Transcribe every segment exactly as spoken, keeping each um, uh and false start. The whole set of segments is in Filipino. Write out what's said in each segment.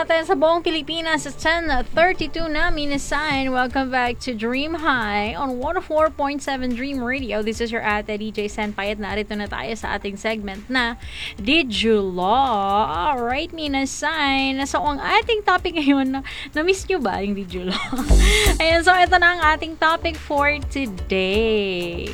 natin sa buong Pilipinas sa ten thirty-two na Minasan. Welcome back to Dream High on one oh four point seven Dream Radio. This is your ate D J Senpai at narito na tayo sa ating segment na Did You Law? Alright Minasan. So ang ating topic ngayon, na, na-miss nyo ba yung Did You Law? Ayan, so ito na ang ating topic for today.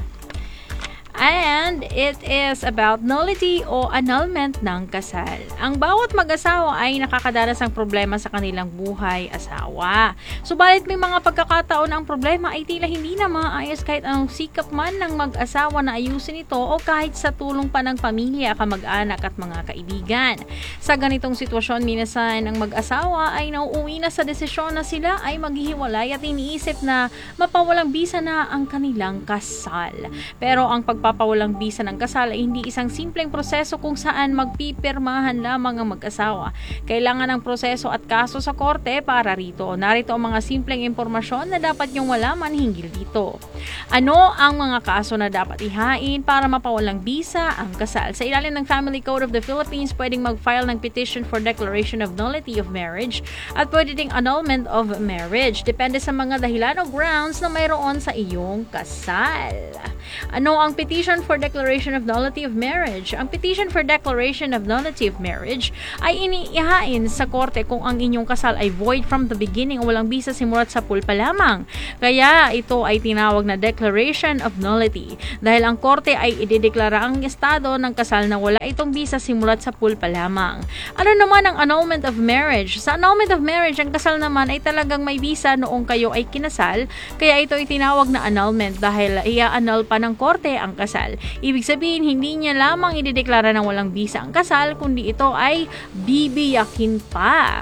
And it is about nullity o annulment ng kasal. Ang bawat mag-asawa ay nakakadanas ng problema sa kanilang buhay asawa. Subalit may mga pagkakataon ang problema ay tila hindi na maayos kahit anong sikap man ng mag-asawa na ayusin ito o kahit sa tulong pa ng pamilya, kamag-anak at mga kaibigan. Sa ganitong sitwasyon, minasan ang mag-asawa ay nauuwi na sa desisyon na sila ay maghihiwalay at iniisip na mapawalang bisa na ang kanilang kasal. Pero ang pagpapalagay papawalang bisa ng kasal ay hindi isang simpleng proseso kung saan magpipirmahan lamang ang mag-asawa. Kailangan ng proseso at kaso sa korte para rito. Narito ang mga simpleng impormasyon na dapat niyong malaman hinggil dito. Ano ang mga kaso na dapat ihain para mapawalang bisa ang kasal? Sa ilalim ng Family Code of the Philippines, pwedeng mag-file ng petition for declaration of nullity of marriage at pwede ding annulment of marriage. Depende sa mga dahilan o grounds na mayroon sa iyong kasal. Ano ang petition for declaration of nullity of marriage? Ang petition for declaration of nullity of marriage ay iniihain sa korte kung ang inyong kasal ay void from the beginning o walang bisa simulat sa pulpa lamang. Kaya ito ay tinawag na declaration of nullity dahil ang korte ay idedeklara ang estado ng kasal na wala itong bisa simulat sa pulpa lamang. Ano naman ang annulment of marriage? Sa annulment of marriage, ang kasal naman ay talagang may bisa noong kayo ay kinasal, kaya ito ay tinawag na annulment dahil i-annul pa ng korte ang kasal. Ibig sabihin, hindi niya lamang idedeklara ng walang bisa ang kasal, kundi ito ay bibiyakin pa.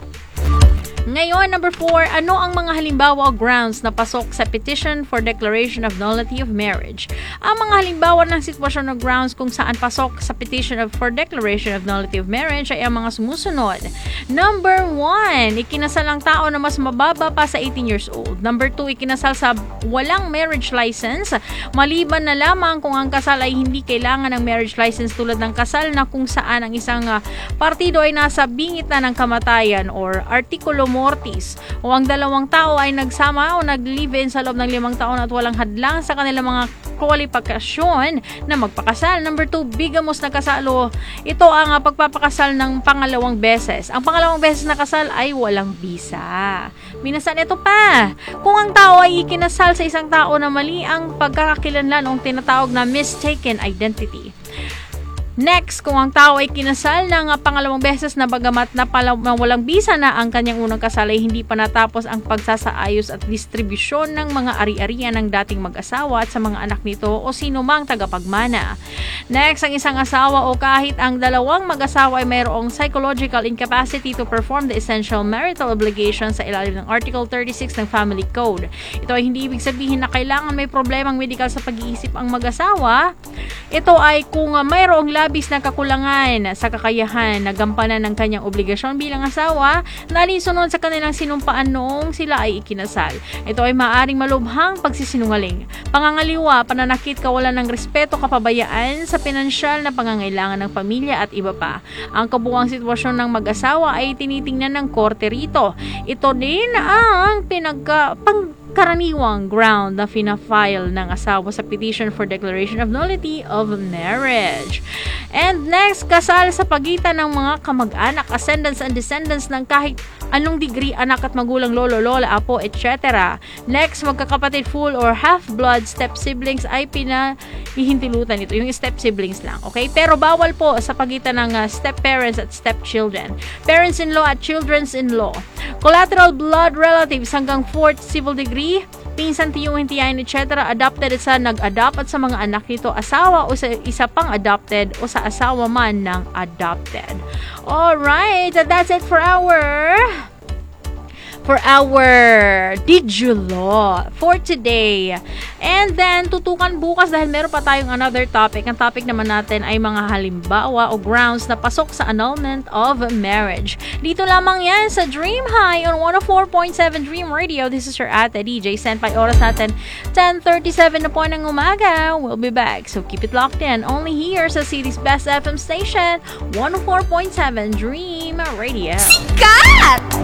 Ngayon, number four, ano ang mga halimbawa o grounds na pasok sa petition for declaration of nullity of marriage? Ang mga halimbawa ng sitwasyon o grounds kung saan pasok sa petition of for declaration of nullity of marriage ay ang mga sumusunod. Number one, ikinasal ang tao na mas mababa pa sa eighteen years old. Number two, ikinasal sa walang marriage license, maliban na lamang kung ang kasal ay hindi kailangan ng marriage license tulad ng kasal na kung saan ang isang uh, partido ay nasa bingit na ng kamatayan or artikulo mortis o ang dalawang tao ay nagsama o nag-live-in sa loob ng limang taon at walang hadlang sa kanilang mga kwalifikasyon na magpakasal. Number two, bigamos na kasalo. Ito ang uh, pagpapakasal ng pangalawang beses. Ang pangalawang beses na kasal ay walang bisa. Minasan ito pa. Kung ang tao ay ikinasal sa isang tao na mali ang pagkakakilanlan o tinatawag na mistaken identity. Next, kung ang tao ay kinasal ng pangalawang beses na bagamat na, pala, na walang bisa na ang kanyang unang kasal ay hindi pa natapos ang pagsasaayos at distribusyon ng mga ari-arian ng dating mag-asawa at sa mga anak nito o sino mang tagapagmana. Next, ang isang asawa o kahit ang dalawang mag-asawa ay mayroong psychological incapacity to perform the essential marital obligations sa ilalim ng Article thirty-six ng Family Code. Ito ay hindi ibig sabihin na kailangan may problemang medikal sa pag-iisip ang mag-asawa. Ito ay kung uh, mayroong labis na kakulangan sa kakayahan na gampanan ng kanyang obligasyon bilang asawa na alinsunod sa kanilang sinumpaan noong sila ay ikinasal. Ito ay maaaring malubhang pagsisinungaling, pangangaliwa, pananakit, kawalan ng respeto, kapabayaan sa pinansyal na pangangailangan ng pamilya at iba pa. Ang kabuuang sitwasyon ng mag-asawa ay tinitingnan ng korte rito. Ito din ang pinagka pang karaniwang ground na fina-file ng asawa sa petition for declaration of nullity of marriage. And next, kasal sa pagitan ng mga kamag-anak, ascendants and descendants ng kahit anong degree, anak at magulang, lolo, lola, apo, et cetera. Next, magkakapatid, full or half-blood step-siblings ay pinahihintilutan ito. Yung step-siblings lang, okay? Pero bawal po sa pagitan ng uh, step-parents at step-children. Parents-in-law at children's-in-law. Collateral blood relatives hanggang fourth civil degree, pinsan, tiyuhin, tiyahin, et cetera. Adopted at sa nag-adopt at sa mga anak nito, asawa o sa isa pang adopted o sa asawa man ng adopted. Alright, that's it for our for our Did You Law for today. And then, tutukan bukas dahil meron pa tayong another topic. Ang topic naman natin ay mga halimbawa o grounds na pasok sa annulment of marriage. Dito lamang yan sa Dream High on one oh four point seven Dream Radio. This is your ate, D J Senpai. Oras natin, ten thirty-seven na po ng umaga. We'll be back. So keep it locked in. Only here sa city's best F M station, one oh four point seven Dream Radio. Sikat!